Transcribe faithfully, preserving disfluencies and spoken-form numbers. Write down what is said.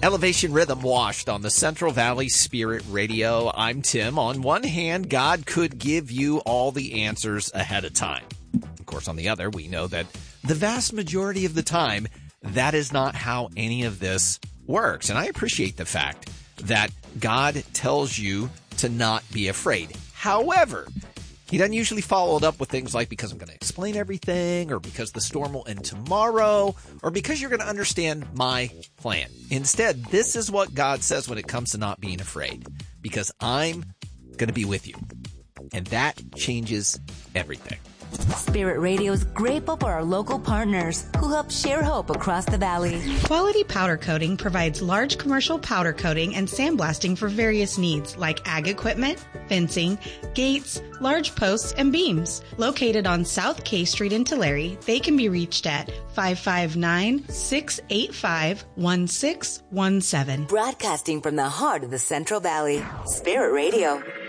Elevation Rhythm washed on the Central Valley Spirit Radio. I'm Tim. On one hand, God could give you all the answers ahead of time. Of course, on the other, we know that the vast majority of the time, that is not how any of this works. And I appreciate the fact that God tells you to not be afraid. However, he doesn't usually follow it up with things like, because I'm going to explain everything, or because the storm will end tomorrow, or because you're going to understand my plan. Instead, this is what God says when it comes to not being afraid, because I'm going to be with you. And that changes everything. Spirit Radio is grateful for our local partners who help share hope across the valley. Quality Powder Coating provides large commercial powder coating and sandblasting for various needs like ag equipment, fencing, gates, large posts, and beams. Located on South K Street in Tulare, they can be reached at five five nine, six eight five, one six one seven. Broadcasting from the heart of the Central Valley, Spirit Radio.